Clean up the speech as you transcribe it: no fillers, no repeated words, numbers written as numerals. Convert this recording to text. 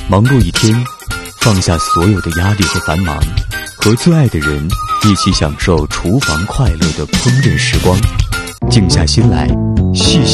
忙碌一天，放下所有的压力和繁忙，和最爱的人一起享受厨房快乐的烹饪时光，静下心来细细